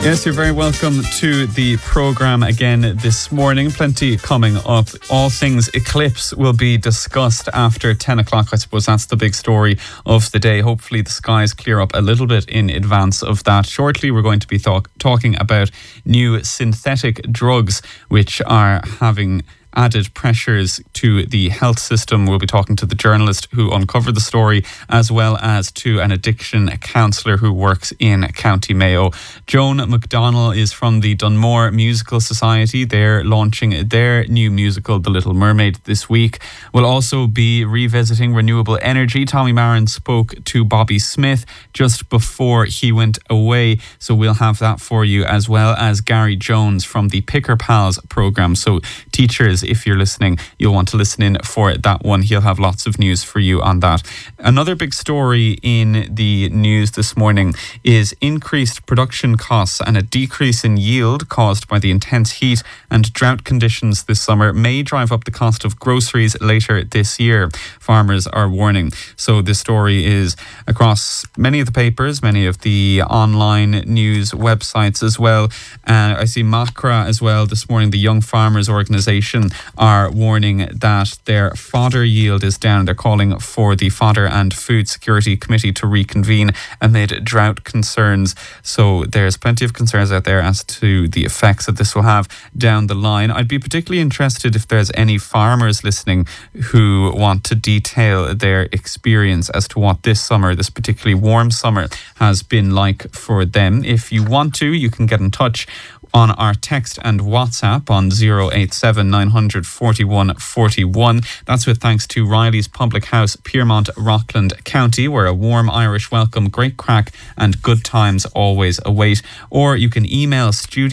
Yes, you're very welcome to the programme again this morning. Plenty coming up. All things eclipse will be discussed after 10 o'clock. I suppose that's the big story of the day. Hopefully the skies clear up a little bit in advance of that. Shortly, we're going to be talking about new synthetic drugs which are having added pressures to the health system. We'll be talking to the journalist who uncovered the story, as well as to an addiction counsellor who works in County Mayo. Joan McDonnell is from the Dunmore Musical Society. They're launching their new musical, The Little Mermaid, this week. We'll also be revisiting renewable energy. Tommy Marin spoke to Bobby Smith just before he went away, so we'll have that for you, as well as Gary Jones from the Picker Pals programme. So teachers, if you're listening, you'll want to listen in for that one. He'll have lots of news for you on that. Another big story in the news this morning is increased production costs and a decrease in yield caused by the intense heat and drought conditions this summer may drive up the cost of groceries later this year, farmers are warning. So this story is across many of the papers, many of the online news websites as well. I see MACRA as well this morning, the Young Farmers Organisation, are warning that their fodder yield is down. They're calling for the Fodder and Food Security Committee to reconvene amid drought concerns. So there's plenty of concerns out there as to the effects that this will have down the line. I'd be particularly interested if there's any farmers listening who want to detail their experience as to what this summer, this particularly warm summer, has been like for them. If you want to, you can get in touch on our text and WhatsApp on 087 900 41 41. That's with thanks to Riley's Public House, Piermont, Rockland County, where a warm Irish welcome, great crack and good times always await. Or you can email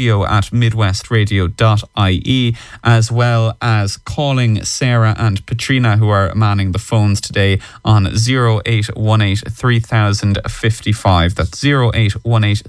studio@midwestradio.ie, as well as calling Sarah and Patrina, who are manning the phones today, on 0818 3055. That's 0818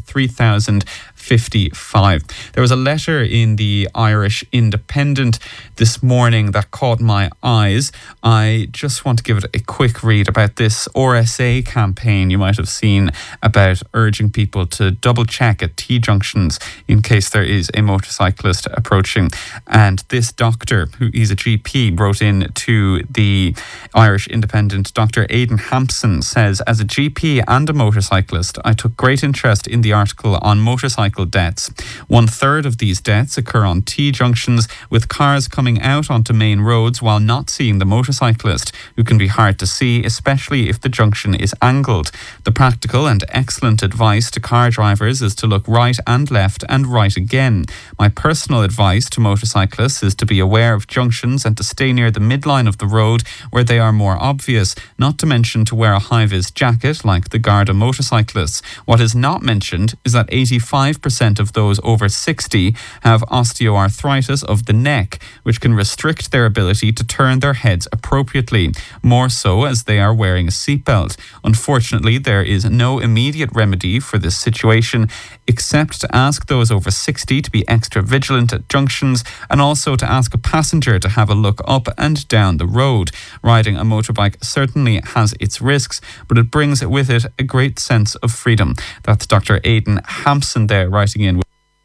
3055. There was a letter in the Irish Independent this morning that caught my eyes. I just want to give it a quick read about this RSA campaign you might have seen about urging people to double check at T-junctions in case there is a motorcyclist approaching. And this doctor, who is a GP, wrote in to the Irish Independent. Dr. Aidan Hampson says, as a GP and a motorcyclist, I took great interest in the article on motorcycle deaths. 1/3 of these deaths occur on T-junctions, with cars coming out onto main roads while not seeing the motorcyclist, who can be hard to see, especially if the junction is angled. The practical and excellent advice to car drivers is to look right and left and right again. My personal advice to motorcyclists is to be aware of junctions and to stay near the midline of the road where they are more obvious, not to mention to wear a high-vis jacket like the Garda motorcyclists. What is not mentioned is that 85% of those over 60 have osteoarthritis of the neck, which can restrict their ability to turn their heads appropriately, more so as they are wearing a seatbelt. Unfortunately, there is no immediate remedy for this situation except to ask those over 60 to be extra vigilant at junctions, and also to ask a passenger to have a look up and down the road. Riding a motorbike certainly has its risks, but it brings with it a great sense of freedom. That's Dr. Aidan Hampson there writing in.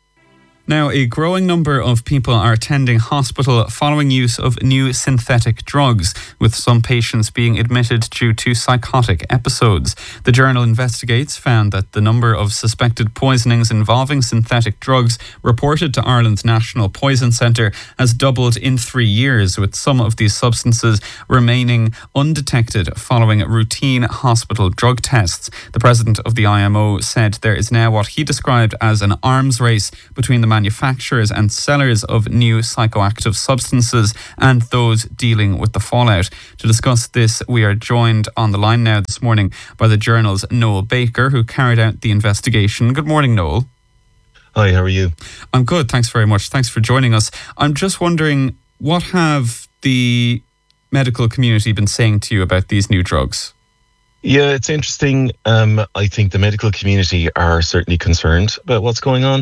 Now, a growing number of people are attending hospital following use of new synthetic drugs, with some patients being admitted due to psychotic episodes. The journal Investigates found that the number of suspected poisonings involving synthetic drugs reported to Ireland's National Poison Centre has doubled in 3 years, with some of these substances remaining undetected following routine hospital drug tests. The president of the IMO said there is now what he described as an arms race between the manufacturers and sellers of new psychoactive substances and those dealing with the fallout. To discuss this, we are joined on the line now this morning by the journal's Noel Baker, who carried out the investigation. Good morning, Noel. Hi, how are you? I'm good, thanks very much. Thanks for joining us. I'm just wondering, what have the medical community been saying to you about these new drugs? Yeah, it's interesting. I think the medical community are certainly concerned about what's going on.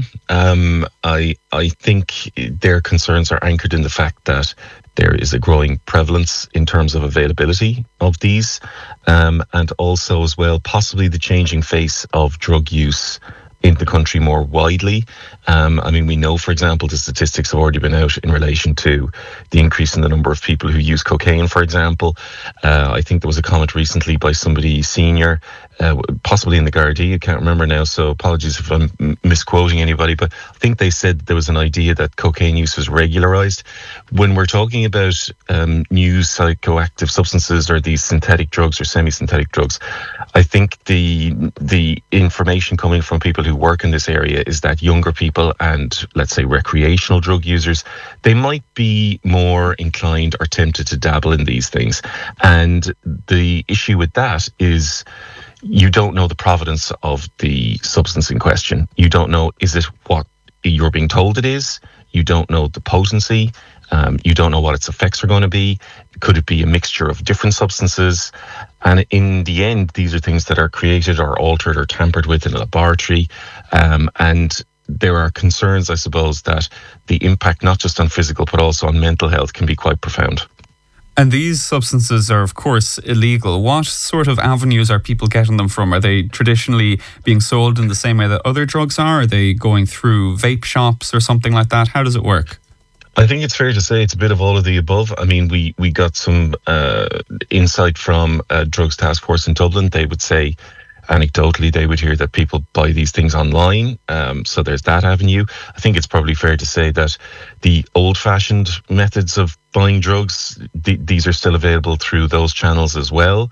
I think their concerns are anchored in the fact that there is a growing prevalence in terms of availability of these, and also as well possibly the changing face of drug use in the country more widely. I mean, we know, for example, the statistics have already been out in relation to the increase in the number of people who use cocaine, for example. I think there was a comment recently by somebody senior, possibly in the Gardaí, I can't remember now, so apologies if I'm misquoting anybody, but I think they said there was an idea that cocaine use was regularized. When we're talking about new psychoactive substances or these synthetic drugs or semi-synthetic drugs, I think the information coming from people who work in this area is that younger people and, let's say, recreational drug users, they might be more inclined or tempted to dabble in these things. And the issue with that is you don't know the provenance of the substance in question. You don't know, is it what you're being told it is? You don't know the potency. You don't know what its effects are going to be. Could it be a mixture of different substances? And in the end, these are things that are created or altered or tampered with in a laboratory. And there are concerns, I suppose, that the impact not just on physical but also on mental health can be quite profound. And these substances are, of course, illegal. What sort of avenues are people getting them from? Are they traditionally being sold in the same way that other drugs are? Are they going through vape shops or something like that? How does it work? I think it's fair to say it's a bit of all of the above. I mean, we got some insight from Drugs Task Force in Dublin. They would say, anecdotally, they would hear that people buy these things online. So there's that avenue. I think it's probably fair to say that the old-fashioned methods of buying drugs, these are still available through those channels as well.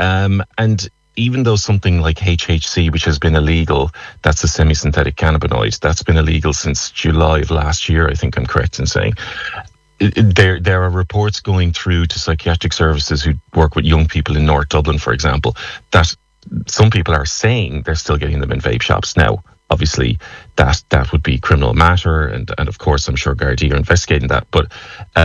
And even though something like HHC, which has been illegal, that's a semi-synthetic cannabinoid, that's been illegal since July of last year, I think I'm correct in saying. There are reports going through to psychiatric services who work with young people in North Dublin, for example, that some people are saying they're still getting them in vape shops. Now, obviously, that would be criminal matter, and of course, I'm sure Gardaí are investigating that. But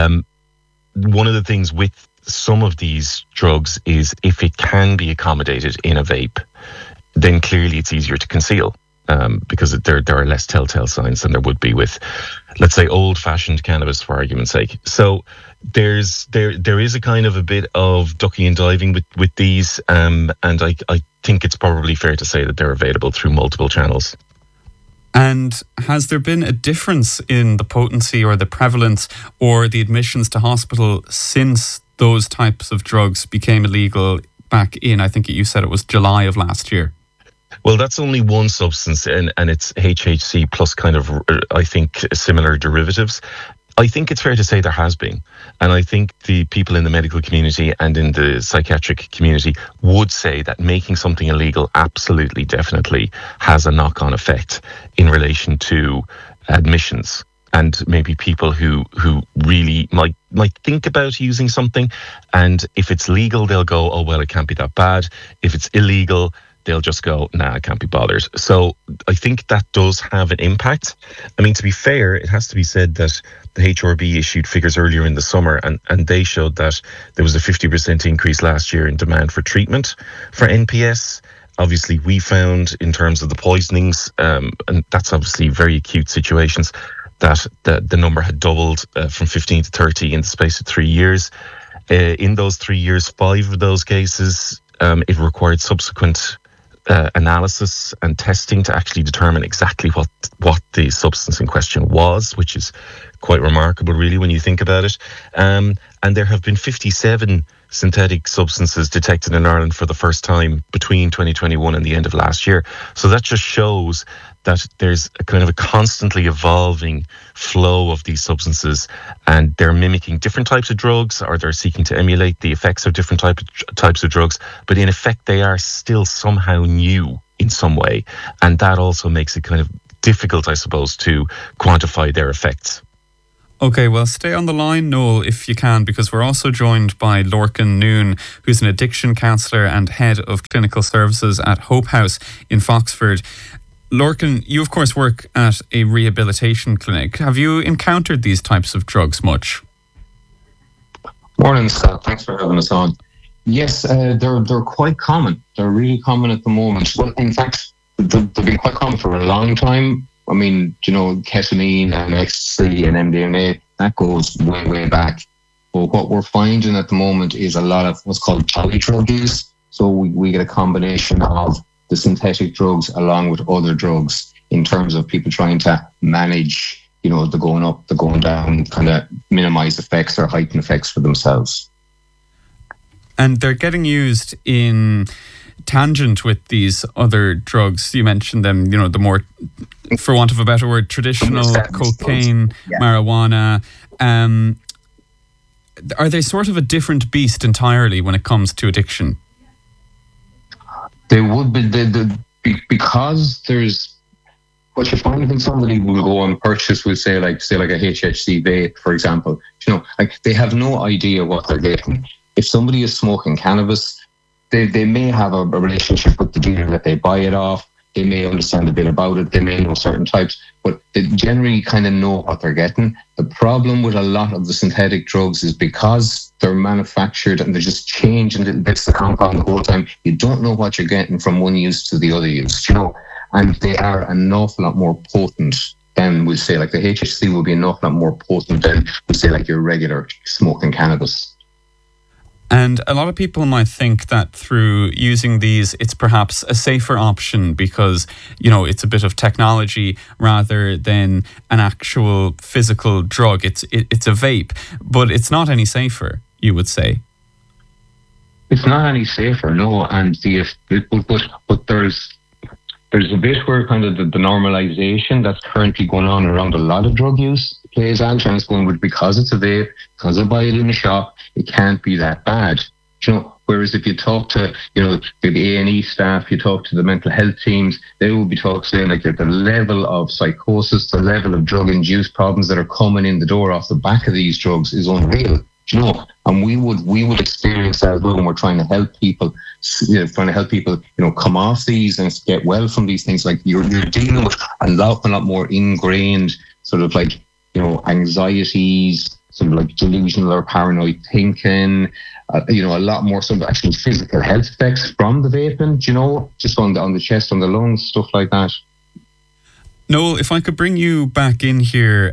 one of the things with some of these drugs is if it can be accommodated in a vape, then clearly it's easier to conceal because there are less telltale signs than there would be with, let's say, old-fashioned cannabis, for argument's sake. So there is a kind of a bit of ducking and diving with these, and I think it's probably fair to say that they're available through multiple channels. And has there been a difference in the potency or the prevalence or the admissions to hospital since those types of drugs became illegal back in, I think you said it was July of last year? Well, that's only one substance, and it's HHC plus kind of, I think, similar derivatives. I think it's fair to say there has been. And I think the people in the medical community and in the psychiatric community would say that making something illegal absolutely, definitely has a knock-on effect in relation to admissions. And maybe people who really might think about using something. And if it's legal, they'll go, oh, well, it can't be that bad. If it's illegal, they'll just go, nah, I can't be bothered. So I think that does have an impact. I mean, to be fair, it has to be said that the HRB issued figures earlier in the summer, and they showed that there was a 50% increase last year in demand for treatment for NPS. Obviously, we found in terms of the poisonings, and that's obviously very acute situations, that the number had doubled from 15 to 30 in the space of 3 years. In those 3 years, 5 of those cases, it required subsequent analysis and testing to actually determine exactly what the substance in question was, which is quite remarkable, really, when you think about it. And there have been 57 synthetic substances detected in Ireland for the first time between 2021 and the end of last year. So that just shows that there's a kind of a constantly evolving flow of these substances, and they're mimicking different types of drugs, or they're seeking to emulate the effects of different types of drugs. But in effect, they are still somehow new in some way. And that also makes it kind of difficult, I suppose, to quantify their effects. Okay, well, stay on the line, Noel, if you can, because we're also joined by Lorcan Noon, who's an addiction counsellor and head of clinical services at Hope House in Foxford. Lorcan, you of course work at a rehabilitation clinic. Have you encountered these types of drugs much? Morning, Scott. Thanks for having us on. Yes, they're quite common. They're really common at the moment. Well, in fact, they've been quite common for a long time. I mean, ketamine and ecstasy and MDMA, that goes way, way back. But what we're finding at the moment is a lot of what's called polydrug use. So we get a combination of the synthetic drugs along with other drugs. in terms of people trying to manage, the going up, the going down, kind of minimize effects or heighten effects for themselves. And they're getting used in tangent with these other drugs. You mentioned them, the more, for want of a better word, traditional cocaine, marijuana. Are they sort of a different beast entirely when it comes to addiction? They would be, because there's what you find when somebody will go and purchase, we'll say like a HHC vape, for example. Like they have no idea what they're getting. If somebody is smoking cannabis, they may have a relationship with the dealer that they buy it off. They may understand a bit about it. They may know certain types, but they generally kind of know what they're getting. The problem with a lot of the synthetic drugs is because they're manufactured and they're just changing little bits of the compound the whole time. You don't know what you're getting from one use to the other use, and they are an awful lot more potent than, we'll say, like the HHC will be an awful lot more potent than, we'll say, like your regular smoking cannabis. And a lot of people might think that through using these, it's perhaps a safer option because, it's a bit of technology rather than an actual physical drug. It's a vape, but it's not any safer, you would say. It's not any safer, no. And but there's a bit where kind of the normalization that's currently going on around a lot of drug use plays on, and it's going with, because it's a vape, because I buy it in a shop, it can't be that bad. Whereas if you talk to, the A&E staff, you talk to the mental health teams, they will be saying like the level of psychosis, the level of drug-induced problems that are coming in the door off the back of these drugs is unreal. And we would experience that as well when we're trying to help people, come off these and get well from these things. Like you're dealing with a lot more ingrained sort of like, anxieties, sort of like delusional or paranoid thinking, a lot more sort of actually physical health effects from the vaping, just on the chest, on the lungs, stuff like that. Noel, if I could bring you back in here,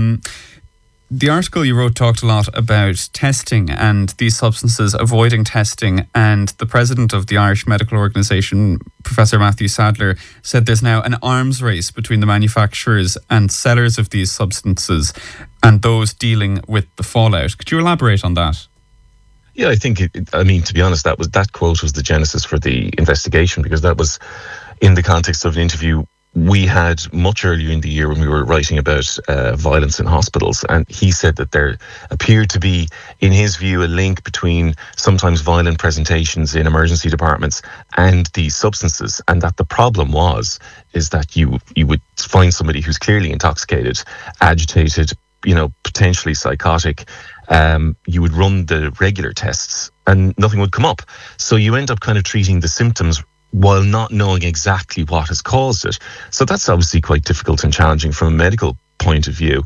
the article you wrote talked a lot about testing and these substances, avoiding testing, and the president of the Irish Medical Organisation, Professor Matthew Sadler, said there's now an arms race between the manufacturers and sellers of these substances and those dealing with the fallout. Could you elaborate on that? Yeah, I think, to be honest, that quote was the genesis for the investigation, because that was in the context of an interview we had much earlier in the year when we were writing about violence in hospitals. And he said that there appeared to be, in his view, a link between sometimes violent presentations in emergency departments and these substances. And that the problem is that you would find somebody who's clearly intoxicated, agitated, potentially psychotic. You would run the regular tests and nothing would come up. So you end up kind of treating the symptoms while not knowing exactly what has caused it. So that's obviously quite difficult and challenging from a medical point of view.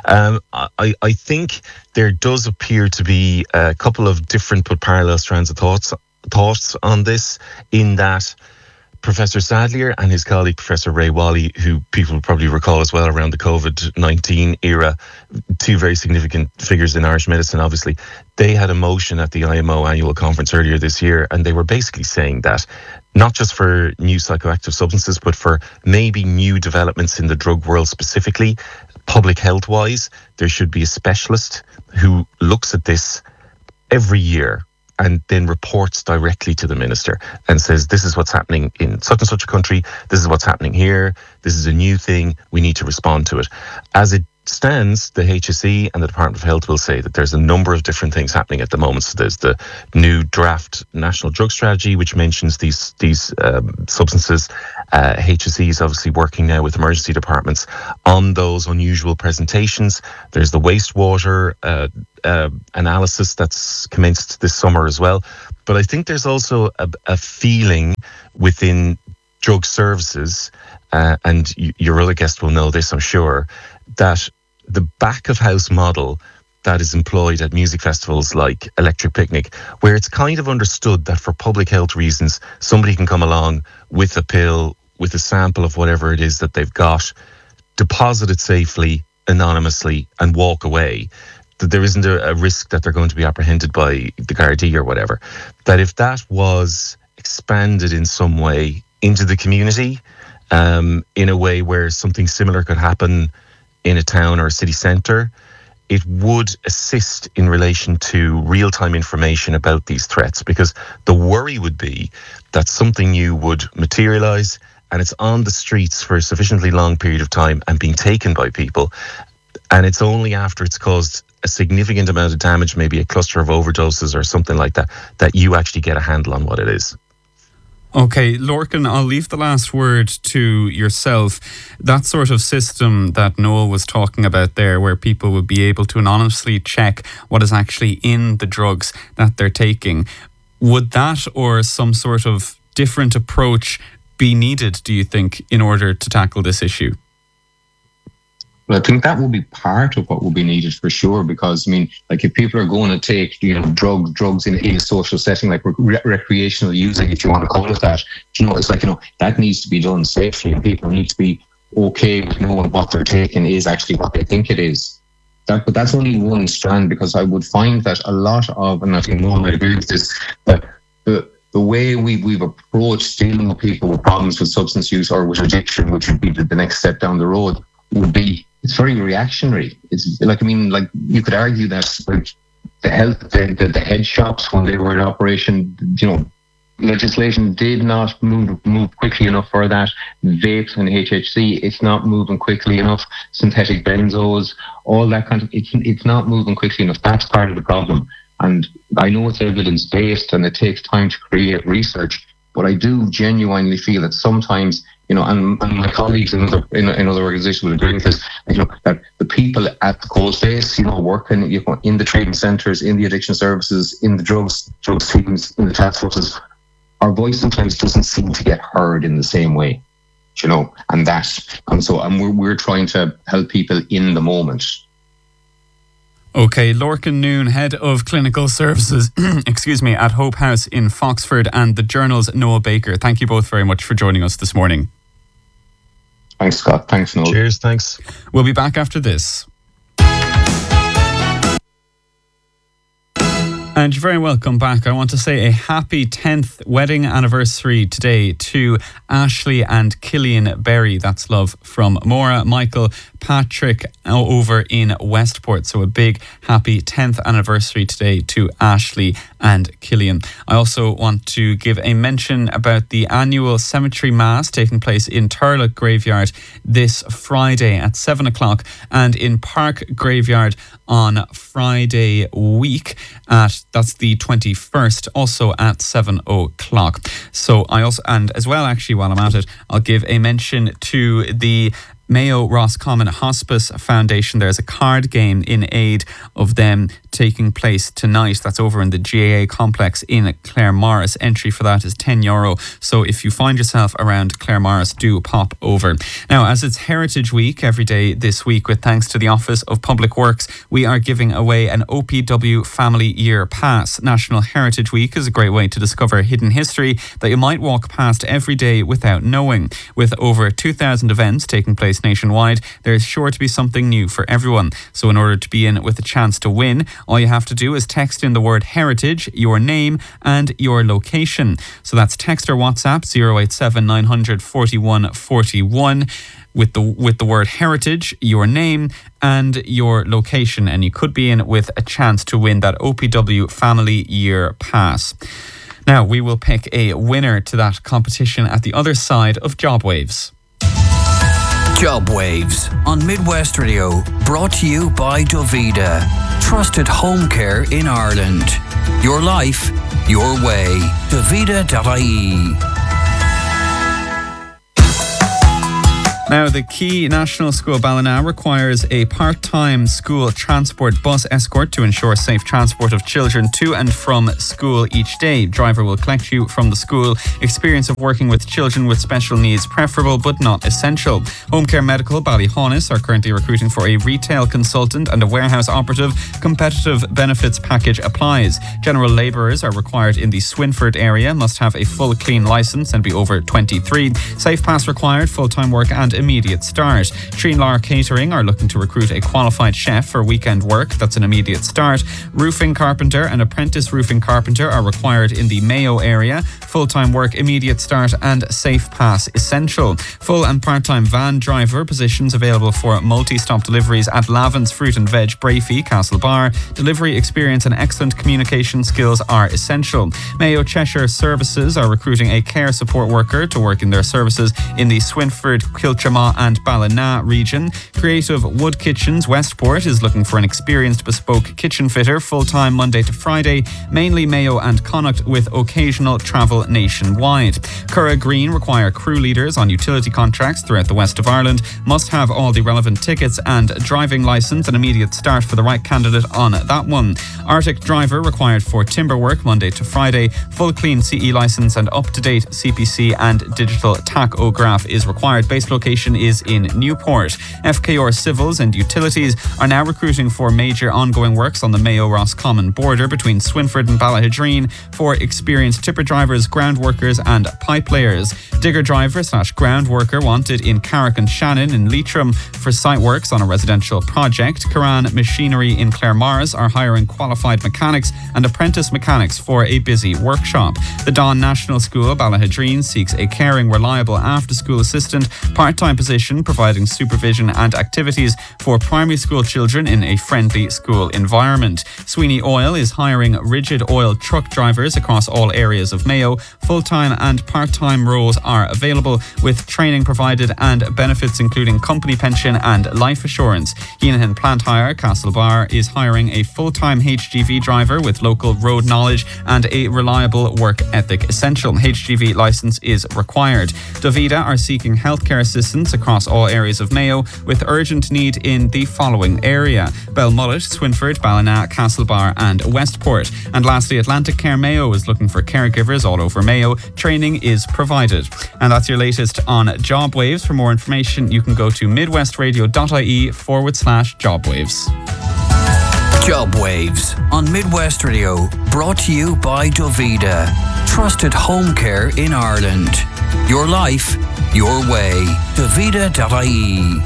I think there does appear to be a couple of different but parallel strands of thoughts on this, in that Professor Sadler and his colleague Professor Ray Wally, who people probably recall as well around the COVID-19 era, two very significant figures in Irish medicine, obviously, they had a motion at the IMO annual conference earlier this year, and they were basically saying that not just for new psychoactive substances, but for maybe new developments in the drug world specifically, public health wise, there should be a specialist who looks at this every year and then reports directly to the minister and says, this is what's happening in such and such a country, this is what's happening here, this is a new thing, we need to respond to it. As it stands, the HSE and the Department of Health will say that there's a number of different things happening at the moment. So there's the new draft national drug strategy, which mentions these substances. HSE is obviously working now with emergency departments on those unusual presentations. There's the wastewater analysis that's commenced this summer as well. But I think there's also a feeling within drug services, and your other guest will know this, I'm sure, that the back of house model that is employed at music festivals like Electric Picnic, where it's kind of understood that for public health reasons, somebody can come along with a pill, with a sample of whatever it is that they've got, deposit it safely, anonymously, and walk away. That there isn't a risk that they're going to be apprehended by the Gardaí or whatever. That if that was expanded in some way into the community, in a way where something similar could happen in a town or a city centre. It would assist in relation to real-time information about these threats, because the worry would be that something new would materialise and it's on the streets for a sufficiently long period of time and being taken by people. And it's only after it's caused a significant amount of damage, maybe a cluster of overdoses or something like that, that you actually get a handle on what it is. Okay, Lorcan, I'll leave the last word to yourself. That sort of system that Noel was talking about there, where people would be able to anonymously check what is actually in the drugs that they're taking, would that or some sort of different approach be needed, do you think, in order to tackle this issue? Well, I think that will be part of what will be needed for sure, because I mean, like if people are going to take, drugs in a social setting, like recreational using, if you want to call it that, it's like, that needs to be done safely, and people need to be okay with knowing what they're taking is actually what they think it is. But that's only one strand, because I would find that a lot of, and I think Noel might agree with this, that the way we've approached dealing with people with problems with substance use or with addiction, which would be the next step down the road, would be, it's very reactionary. It's like, you could argue that the head shops, when they were in operation, legislation did not move quickly enough for that. Vapes and HHC, it's not moving quickly enough. Synthetic benzos, all that kind of, it's not moving quickly enough. That's part of the problem. And I know it's evidence-based and it takes time to create research, but I do genuinely feel that sometimes, and my colleagues in other organisations would agree with this, that the people at the cold face, working in the treatment centres, in the addiction services, in the drugs teams, in the task forces, our voice sometimes doesn't seem to get heard in the same way, and we're trying to help people in the moment. Okay, Lorcan Noon, Head of Clinical Services, at Hope House in Foxford, and the Journal's Noel Baker. Thank you both very much for joining us this morning. Thanks, Scott. Thanks, Noel. Cheers, thanks. We'll be back after this. And you're very welcome back. I want to say a happy 10th wedding anniversary today to Ashley and Killian Berry. That's love from Maura, Michael, Patrick over in Westport. So a big happy 10th anniversary today to Ashley and Killian. I also want to give a mention about the annual cemetery mass taking place in Turlock Graveyard this Friday at 7 o'clock and in Park Graveyard on Friday week that's the 21st, also at 7 o'clock. So and as well, actually, while I'm at it, I'll give a mention to the Mayo Roscommon Hospice Foundation. There's a card game in aid of them taking place tonight. That's over in the GAA complex in Claremorris. Entry for that is €10. So if you find yourself around Claremorris, do pop over. Now, as it's Heritage Week every day this week, with thanks to the Office of Public Works, we are giving away an OPW Family Year Pass. National Heritage Week is a great way to discover hidden history that you might walk past every day without knowing. With over 2,000 events taking place nationwide, there is sure to be something new for everyone. So in order to be in with a chance to win, all you have to do is text in the word heritage, your name and your location. So that's text or WhatsApp 087 900 41 41 with the word heritage, your name and your location, and you could be in with a chance to win that OPW Family Year Pass. Now we will pick a winner to that competition at the other side of Job Waves. Job Waves on Midwest Radio, brought to you by Dovida, trusted home care in Ireland. Your life, your way. Dovida.ie. Now, the Key National School Ballina requires a part-time school transport bus escort to ensure safe transport of children to and from school each day. Driver will collect you from the school. Experience of working with children with special needs preferable but not essential. Home Care Medical Ballyhaunis are currently recruiting for a retail consultant and a warehouse operative. Competitive benefits package applies. General labourers are required in the Swinford area, must have a full clean licence and be over 23. Safe pass required, full-time work and immediate start. Treenlar Catering are looking to recruit a qualified chef for weekend work. That's an immediate start. Roofing carpenter and apprentice roofing carpenter are required in the Mayo area. Full-time work, immediate start, and safe pass essential. Full and part-time van driver positions available for multi-stop deliveries at Lavin's Fruit and Veg, Brafey, Castlebar. Delivery experience and excellent communication skills are essential. Mayo Cheshire Services are recruiting a care support worker to work in their services in the Swinford, Kilchama and Ballina region. Creative Wood Kitchens Westport is looking for an experienced bespoke kitchen fitter, full-time Monday to Friday, mainly Mayo and Connacht with occasional travel nationwide. Curragh Green require crew leaders on utility contracts throughout the west of Ireland, must have all the relevant tickets and driving licence, an immediate start for the right candidate on that one. Arctic driver required for timber work Monday to Friday, full clean CE licence and up-to-date CPC and digital tachograph is required. Base location is in Newport. FKR Civils and Utilities are now recruiting for major ongoing works on the Mayo-Roscommon border between Swinford and Ballahadreen for experienced tipper drivers, ground workers and pipe layers. Digger driver / ground worker wanted in Carrick and Shannon in Leitrim for site works on a residential project. Curran Machinery in Claremars are hiring qualified mechanics and apprentice mechanics for a busy workshop. The Don National School, Ballahadreen, seeks a caring, reliable after-school assistant, part-time position providing supervision and activities for primary school children in a friendly school environment. Sweeney Oil is hiring rigid oil truck drivers across all areas of Mayo. Full-time and part-time roles are available with training provided and benefits including company pension and life assurance. Heenahan Plant Hire, Castlebar, is hiring a full-time HGV driver with local road knowledge and a reliable work ethic essential. HGV licence is required. Dovida are seeking healthcare assistance across all areas of Mayo with urgent need in the following area: Belmullet, Swinford, Ballina, Castlebar and Westport. And lastly, Atlantic Care Mayo is looking for caregivers all over Mayo. Training is provided. And that's your latest on Jobwaves. For more information, you can go to midwestradio.ie/jobwaves. Jobwaves on Midwest Radio, brought to you by Dovida. Trusted home care in Ireland. Your life, your way. Dovida.ie.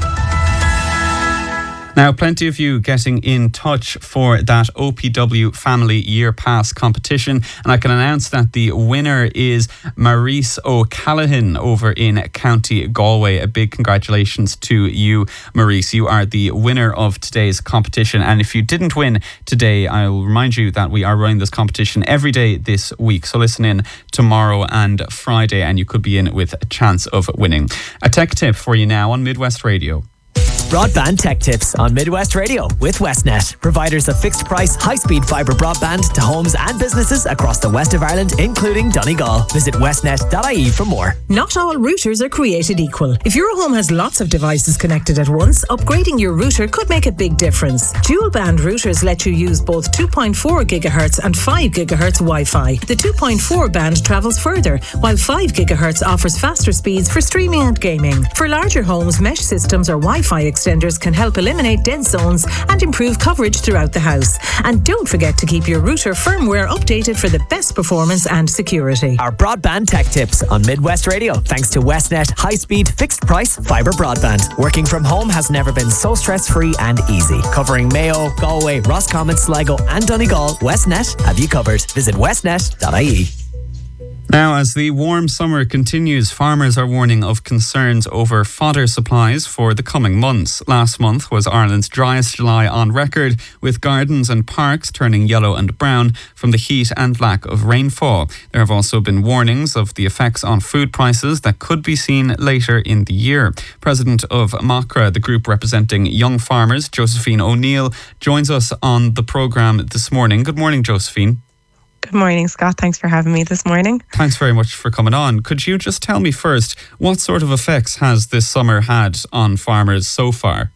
Now, plenty of you getting in touch for that OPW Family Year Pass competition, and I can announce that the winner is Maurice O'Callaghan over in County Galway. A big congratulations to you, Maurice. You are the winner of today's competition, and if you didn't win today, I'll remind you that we are running this competition every day this week, so listen in tomorrow and Friday and you could be in with a chance of winning. A tech tip for you now on Midwest Radio. Broadband Tech Tips on Midwest Radio with Westnet, providers of fixed price, high-speed fibre broadband to homes and businesses across the west of Ireland, including Donegal. Visit westnet.ie for more. Not all routers are created equal. If your home has lots of devices connected at once, upgrading your router could make a big difference. Dual band routers let you use both 2.4 GHz and 5 GHz Wi-Fi. The 2.4 band travels further, while 5 GHz offers faster speeds for streaming and gaming. For larger homes, mesh systems or Wi-Fi extenders can help eliminate dead zones and improve coverage throughout the house. And don't forget to keep your router firmware updated for the best performance and security. Our Broadband Tech Tips on Midwest Radio, thanks to Westnet high-speed, fixed-price fibre broadband. Working from home has never been so stress-free and easy. Covering Mayo, Galway, Roscommon, Sligo and Donegal, Westnet have you covered. Visit westnet.ie. Now, as the warm summer continues, farmers are warning of concerns over fodder supplies for the coming months. Last month was Ireland's driest July on record, with gardens and parks turning yellow and brown from the heat and lack of rainfall. There have also been warnings of the effects on food prices that could be seen later in the year. President of MACRA, the group representing young farmers, Josephine O'Neill, joins us on the programme this morning. Good morning, Josephine. Good morning, Scott. Thanks for having me this morning. Thanks very much for coming on. Could you just tell me first, what sort of effects has this summer had on farmers so far?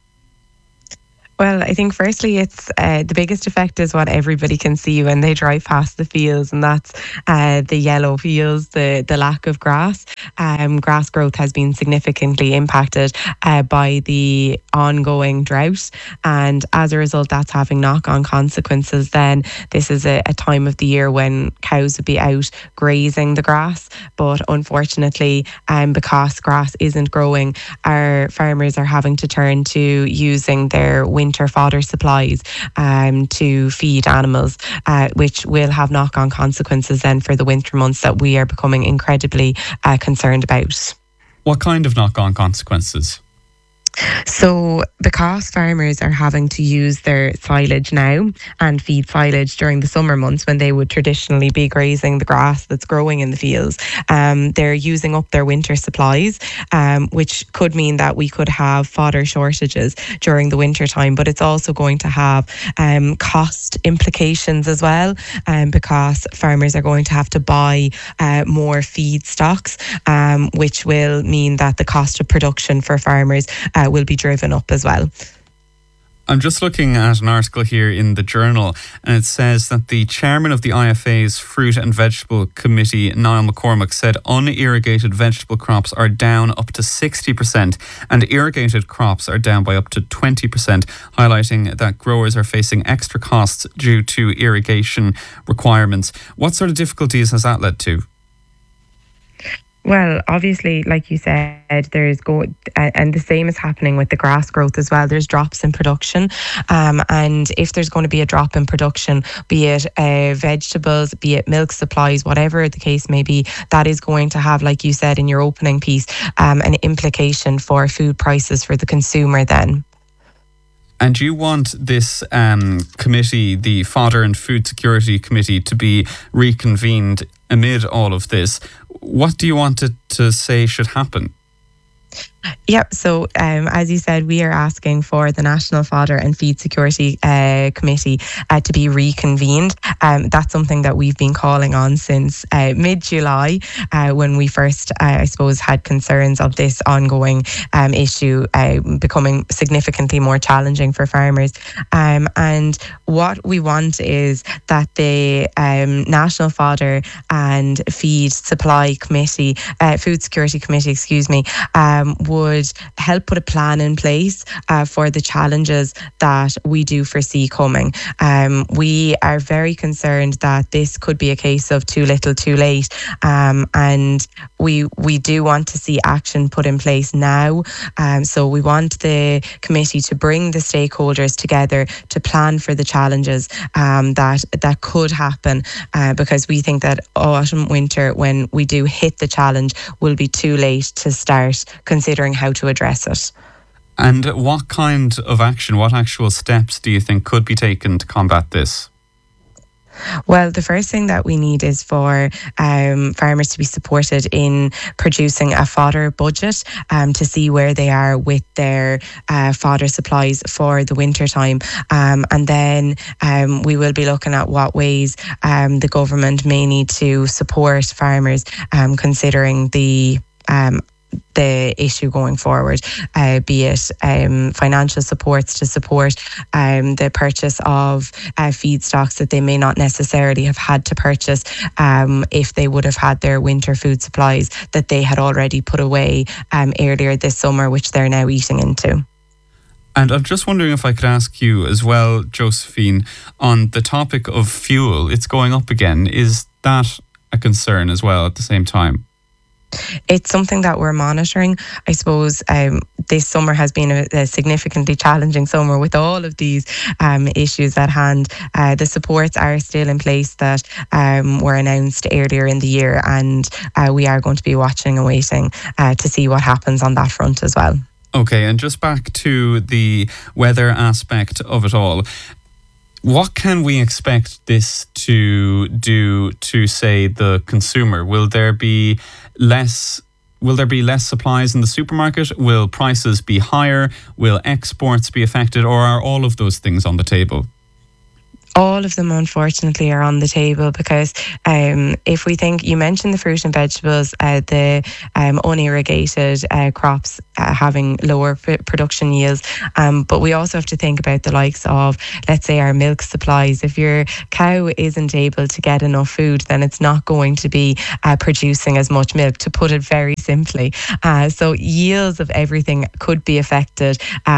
Well, I think firstly, it's the biggest effect is what everybody can see when they drive past the fields, and that's the yellow fields, the lack of grass. Grass growth has been significantly impacted by the ongoing drought, and as a result that's having knock-on consequences. Then this is a time of the year when cows would be out grazing the grass, but unfortunately because grass isn't growing, our farmers are having to turn to using their winter fodder supplies to feed animals, which will have knock-on consequences then for the winter months that we are becoming incredibly concerned about. What kind of knock-on consequences? So because farmers are having to use their silage now and feed silage during the summer months when they would traditionally be grazing the grass that's growing in the fields, they're using up their winter supplies, which could mean that we could have fodder shortages during the winter time. But it's also going to have cost implications as well, because farmers are going to have to buy more feedstocks, which will mean that the cost of production for farmers will be driven up as well. I'm just looking at an article here in the Journal, and it says that the chairman of the IFA's Fruit and Vegetable Committee, Niall McCormack, said unirrigated vegetable crops are down up to 60% and irrigated crops are down by up to 20%, highlighting that growers are facing extra costs due to irrigation requirements. What sort of difficulties has that led to? Well, obviously, like you said, and the same is happening with the grass growth as well. There's drops in production, and if there's going to be a drop in production, be it vegetables, be it milk supplies, whatever the case may be, that is going to have, like you said in your opening piece, an implication for food prices for the consumer then. And you want this committee, the Fodder and Food Security Committee, to be reconvened amid all of this. What do you want it to say should happen? Yep. So, as you said, we are asking for the National Fodder and Feed Security Committee to be reconvened. That's something that we've been calling on since mid-July, when we first, I suppose, had concerns of this ongoing issue becoming significantly more challenging for farmers. And what we want is that the National Fodder and Feed Supply Committee, Food Security Committee, would help put a plan in place for the challenges that we do foresee coming. We are very concerned that this could be a case of too little, too late, and we do want to see action put in place now. So we want the committee to bring the stakeholders together to plan for the challenges that could happen, because we think that autumn, winter, when we do hit the challenge, will be too late to start considering how to address it. And what kind of action, what actual steps do you think could be taken to combat this? Well, the first thing that we need is for farmers to be supported in producing a fodder budget to see where they are with their fodder supplies for the winter time. And then we will be looking at what ways the government may need to support farmers, considering the issue going forward, be it financial supports to support the purchase of feedstocks that they may not necessarily have had to purchase if they would have had their winter food supplies that they had already put away earlier this summer, which they're now eating into. And I'm just wondering if I could ask you as well, Josephine, on the topic of fuel. It's going up again. Is that a concern as well at the same time? It's something that we're monitoring. I suppose this summer has been a significantly challenging summer with all of these issues at hand. The supports are still in place that were announced earlier in the year, and we are going to be watching and waiting to see what happens on that front as well. Okay, and just back to the weather aspect of it all. What can we expect this to do to, say, the consumer? Will there be less supplies in the supermarket? Will prices be higher? Will exports be affected? Or are all of those things on the table? All of them, unfortunately, are on the table because if we think, you mentioned the fruit and vegetables, the unirrigated crops having lower production yields, but we also have to think about the likes of, let's say, our milk supplies. If your cow isn't able to get enough food, then it's not going to be producing as much milk, to put it very simply. So yields of everything could be affected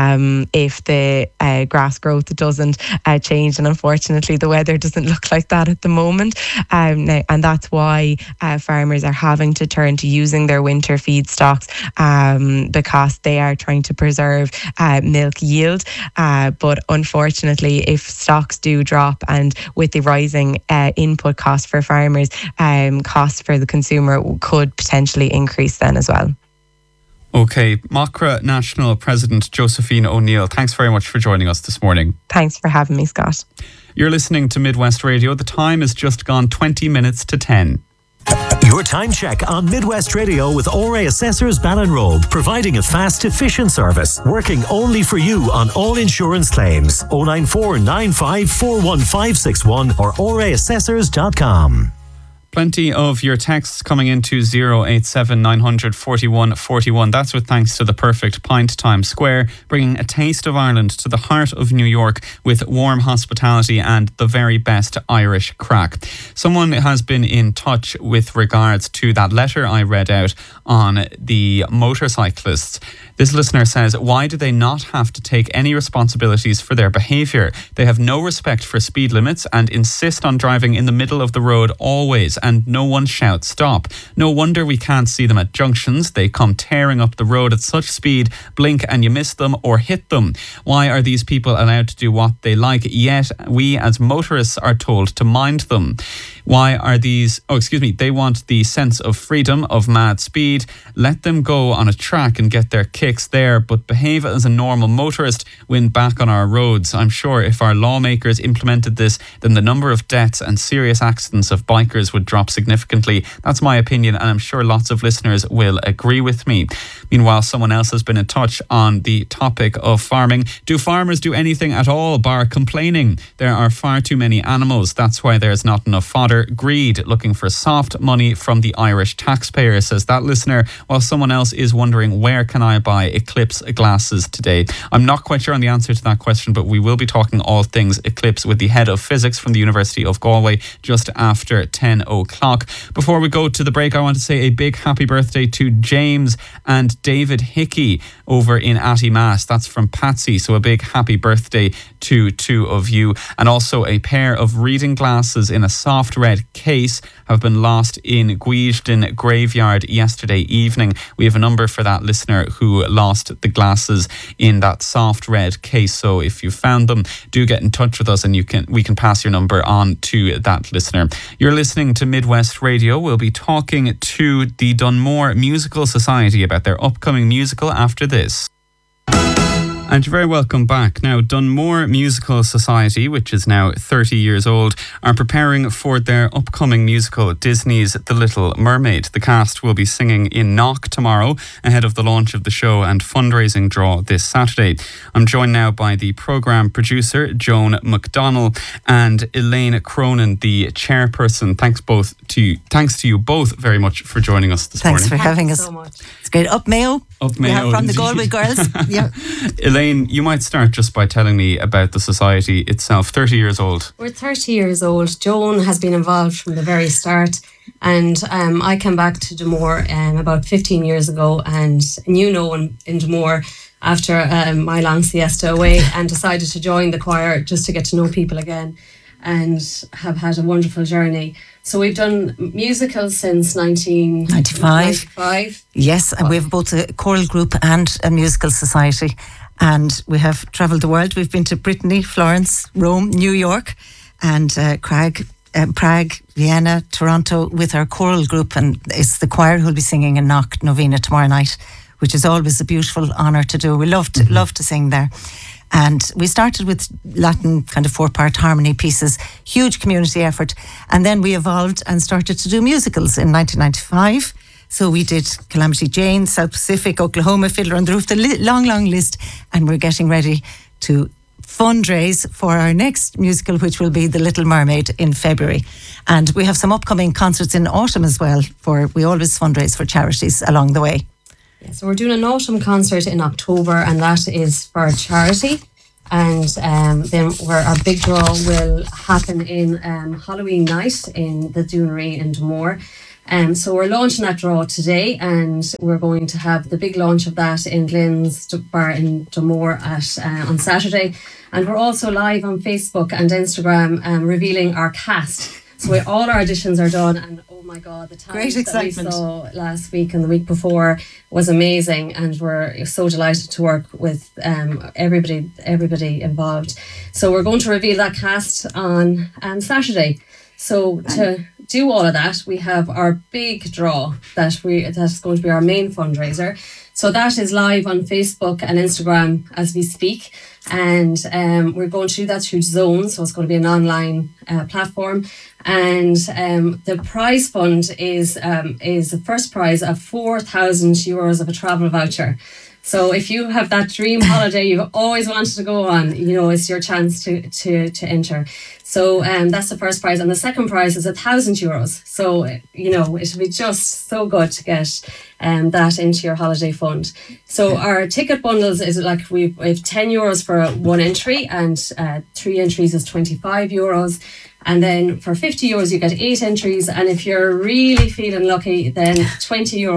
if the grass growth doesn't change, and unfortunately the weather doesn't look like that at the moment, and that's why farmers are having to turn to using their winter feed stocks because they are trying to preserve milk yield, but unfortunately if stocks do drop, and with the rising input costs for farmers, costs for the consumer could potentially increase then as well. Okay, MACRA National President Josephine O'Neill, thanks very much for joining us this morning. Thanks for having me, Scott. You're listening to Midwest Radio. The time is just gone 20 minutes to 10. Your time check on Midwest Radio with ORA Assessors Ballinrobe, providing a fast, efficient service, working only for you on all insurance claims. 094 95 41561 or oraassessors.com. Plenty of your texts coming into 087 900 41 41. That's with thanks to the perfect Pint Times Square, bringing a taste of Ireland to the heart of New York with warm hospitality and the very best Irish crack. Someone has been in touch with regards to that letter I read out on the motorcyclists. This listener says, why do they not have to take any responsibilities for their behaviour? They have no respect for speed limits and insist on driving in the middle of the road always, and no one shouts stop. No wonder we can't see them at junctions. They come tearing up the road at such speed, blink and you miss them or hit them. Why are these people allowed to do what they like, yet we as motorists are told to mind them? Why are these... they want the sense of freedom of mad speed. Let them go on a track and get their kicks there, but behave as a normal motorist when back on our roads. I'm sure if our lawmakers implemented this, then the number of deaths and serious accidents of bikers would drop significantly. That's my opinion, and I'm sure lots of listeners will agree with me. Meanwhile, someone else has been in touch on the topic of farming. Do farmers do anything at all bar complaining? There are far too many animals. That's why there's not enough fodder. Greed, looking for soft money from the Irish taxpayer, says that listener, while someone else is wondering, where can I buy Eclipse glasses today? I'm not quite sure on the answer to that question, but we will be talking all things Eclipse with the head of physics from the University of Galway just after 10 o'clock. Before we go to the break, I want to say a big happy birthday to James and David Hickey over in Attymass. That's from Patsy, so a big happy birthday to two of you. And also a pair of reading glasses in a soft red case have been lost in Guisden graveyard yesterday evening. We have a number for that listener who lost the glasses in that soft red case, so if you found them, do get in touch with us and we can pass your number on to that listener. You're listening to Midwest Radio. We'll be talking to the Dunmore Musical Society about their upcoming musical after this. And you're very welcome back. Now, Dunmore Musical Society, which is now 30 years old, are preparing for their upcoming musical, Disney's The Little Mermaid. The cast will be singing in Knock tomorrow ahead of the launch of the show and fundraising draw this Saturday. I'm joined now by the programme producer, Joan McDonnell, and Elaine Cronin, the chairperson. Thanks to you both very much for joining us this morning. Thanks for having us. So much. It's great. Up Mayo. Mayo. From the Galway girls. Yeah. Elaine, you might start just by telling me about the society itself. 30 years old. We're 30 years old. Joan has been involved from the very start. And I came back to Dunmore about 15 years ago, and knew no one in Dunmore after my long siesta away, and decided to join the choir just to get to know people again, and have had a wonderful journey. So we've done musicals since 1995. Yes, and we have both a choral group and a musical society. And we have travelled the world. We've been to Brittany, Florence, Rome, New York, and Prague, Vienna, Toronto with our choral group. And it's the choir who'll be singing in Knock Novena tomorrow night, which is always a beautiful honour to do. We love to sing there. And we started with Latin kind of 4-part harmony pieces, huge community effort. And then we evolved and started to do musicals in 1995. So we did Calamity Jane, South Pacific, Oklahoma, Fiddler on the Roof, the long list. And we're getting ready to fundraise for our next musical, which will be The Little Mermaid in February. And we have some upcoming concerts in autumn as well. We always fundraise for charities along the way. Yeah, so we're doing an autumn concert in October, and that is for charity. And then our big draw will happen in Halloween night in the Doonery in Damore. So we're launching that draw today, and we're going to have the big launch of that in Glenn's Bar in Damore on Saturday. And we're also live on Facebook and Instagram revealing our cast. So all our auditions are done, and oh my God, the talent that we saw last week and the week before was amazing, and we're so delighted to work with everybody involved. So we're going to reveal that cast on Saturday. So to do all of that, we have our big draw that's going to be our main fundraiser. So that is live on Facebook and Instagram as we speak. And we're going to do that through Zone, so it's going to be an online platform. And the prize fund is the first prize of €4,000 of a travel voucher. So if you have that dream holiday you've always wanted to go on, it's your chance to enter. So that's the first prize, and the second prize is €1,000. So it'll be just so good to get that into your holiday fund. So our ticket bundles is like we have €10 for one entry, and 3 entries is €25. And then for €50 you get 8 entries, and if you're really feeling lucky, then €20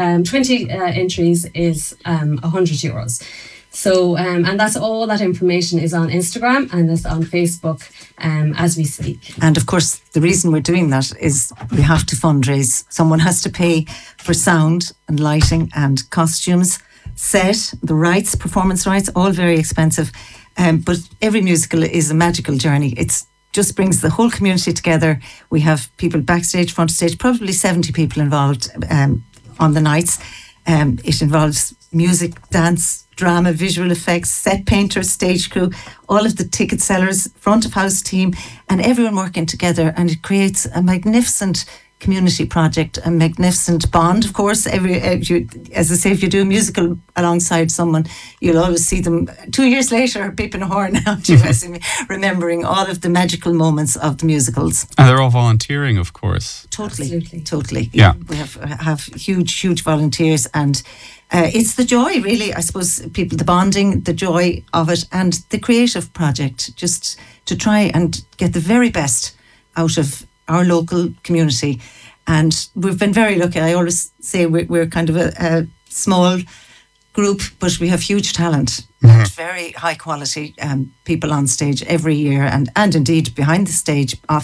20 entries is €100. So and that's all that information is on Instagram and it's on Facebook as we speak. And of course the reason we're doing that is we have to fundraise. Someone has to pay for sound and lighting and costumes, set, the rights, performance rights, all very expensive. But every musical is a magical journey. It's just brings the whole community together. We have people backstage, front stage, probably 70 people involved on the nights. It involves music, dance, drama, visual effects, set painters, stage crew, all of the ticket sellers, front of house team, and everyone working together. And it creates a magnificent community project, a magnificent bond. Of course, as I say, if you do a musical alongside someone, you'll always see them 2 years later beeping a horn out, remembering all of the magical moments of the musicals. And they're all volunteering, of course. Totally. Yeah. We have huge volunteers, and it's the joy, really, I suppose, the bonding, the joy of it, and the creative project, just to try and get the very best out of our local community. And we've been very lucky. I always say we're kind of a small group, but we have huge talent, very high quality people on stage every year, and indeed behind the stage, off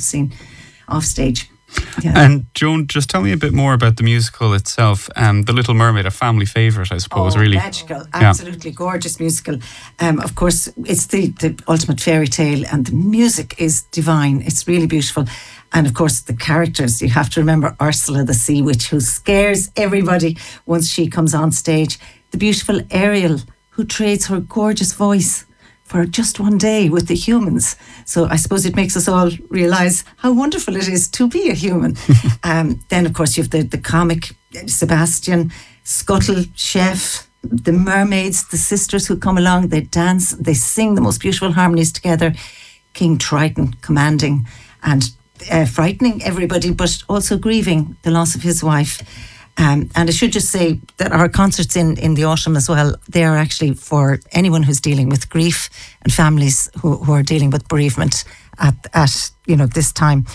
stage. Yeah. And Joan, just tell me a bit more about the musical itself. The Little Mermaid, a family favourite, I suppose, really. Magical, absolutely gorgeous musical. Of course, it's the ultimate fairy tale, and the music is divine. It's really beautiful. And of course, the characters, you have to remember Ursula the Sea Witch, who scares everybody once she comes on stage. The beautiful Ariel, who trades her gorgeous voice for just one day with the humans. So I suppose it makes us all realise how wonderful it is to be a human. Then, of course, you have the comic Sebastian, Scuttle, Chef, the mermaids, the sisters who come along, they dance, they sing the most beautiful harmonies together. King Triton commanding and frightening everybody, but also grieving the loss of his wife. And I should just say that our concerts in the autumn as well, they are actually for anyone who's dealing with grief and families who are dealing with bereavement at this time.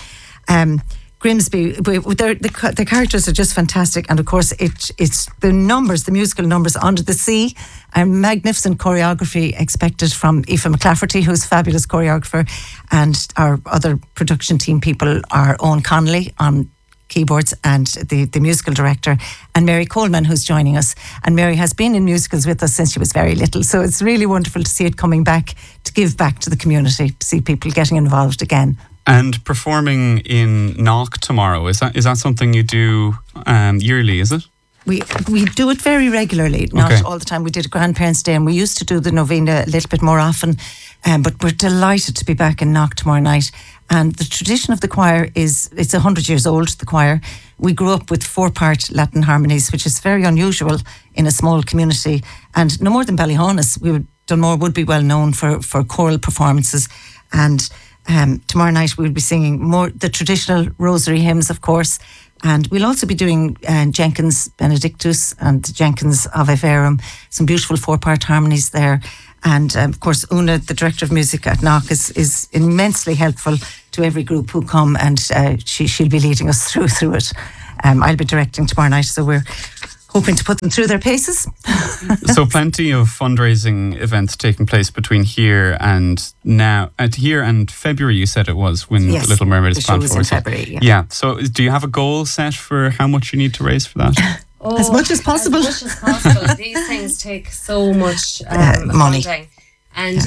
Grimsby, the characters are just fantastic, and of course it's the musical numbers Under the Sea, and magnificent choreography expected from Aoife McClafferty, who's a fabulous choreographer, and our other production team people are Owen Connolly on keyboards and the musical director, and Mary Coleman, who's joining us. And Mary has been in musicals with us since she was very little, so it's really wonderful to see it coming back, to give back to the community, to see people getting involved again. And performing in Knock tomorrow, is that something you do yearly, is it? We do it very regularly, not all the time. We did a Grandparents' Day, and we used to do the novena a little bit more often, but we're delighted to be back in Knock tomorrow night. And the tradition of the choir it's 100 years old, the choir. We grew up with 4-part Latin harmonies, which is very unusual in a small community. And no more than Ballyhonus, we would Dunmore would be well known for choral performances. And tomorrow night we'll be singing more the traditional rosary hymns, of course. And we'll also be doing Jenkins Benedictus and Jenkins Ave Verum, some beautiful 4-part harmonies there. And of course, Una, the director of music at Knock, is immensely helpful to every group who come, and she'll be leading us through it. I'll be directing tomorrow night, so we're hoping to put them through their paces. So plenty of fundraising events taking place between here and now. Here and February, you said it was, when yes, Little Mermaid is planned for. in February, yeah. So do you have a goal set for how much you need to raise for that? As much as possible. As much as possible. These things take so much money. funding. And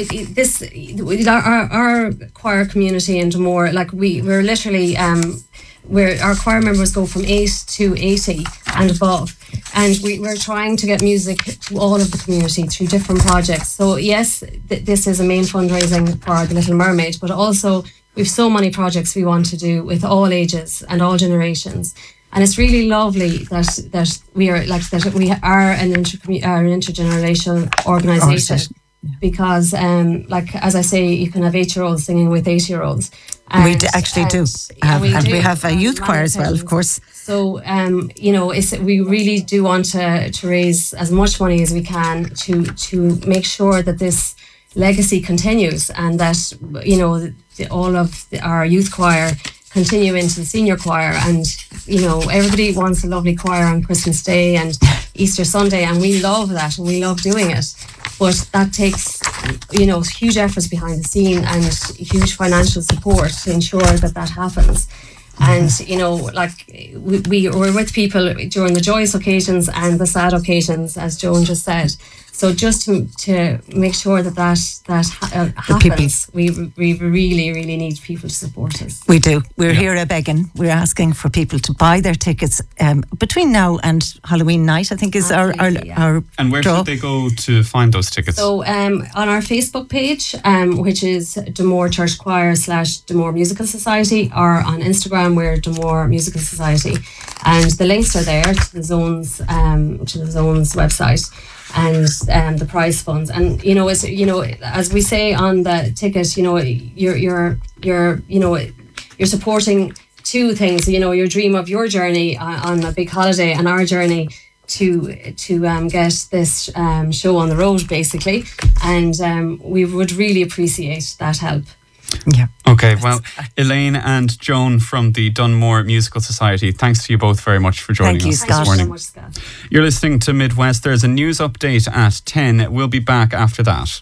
our choir community in Dunmore, like we're literally where our choir members go from 8 to 80 and above, and we're trying to get music to all of the community through different projects. So yes, this is a main fundraising for the Little Mermaid, but also we've so many projects we want to do with all ages and all generations. And it's really lovely that we are an intergenerational organisation, because as I say, you can have 8-year-olds singing with 80-year-olds. We actually do. And we have a youth choir as well, of course. So, we really do want to raise as much money as we can to make sure that this legacy continues, and that, all of our youth choir continue into the senior choir. And, everybody wants a lovely choir on Christmas Day and Easter Sunday, and we love that and we love doing it. But that takes, huge efforts behind the scene and huge financial support to ensure that happens. And, we're with people during the joyous occasions and the sad occasions, as Joan just said. So just to make sure that happens, we really, really need people to support us. We do. We're here begging. We're asking for people to buy their tickets between now and Halloween night, I think is our And where draw. should they go to find those tickets? So on our Facebook page, which is Dunmore Church Choir / Dunmore Musical Society, or on Instagram, we're Dunmore Musical Society. And the links are there to the Zones website. And the prize funds, and as we say on the ticket, you're supporting two things. Your dream of your journey on a big holiday, and our journey to get this show on the road, basically. And we would really appreciate that help. Yeah. Okay, well, Elaine and Joan from the Dunmore Musical Society, thanks to you both very much for joining us this morning. Thank you so much, Scott. You're listening to Midwest. There's a news update at 10. We'll be back after that.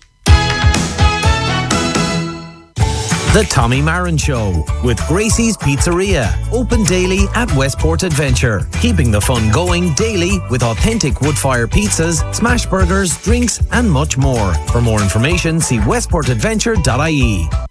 The Tommy Marin Show with Gracie's Pizzeria. Open daily at Westport Adventure. Keeping the fun going daily with authentic wood-fire pizzas, smash burgers, drinks and much more. For more information, see westportadventure.ie.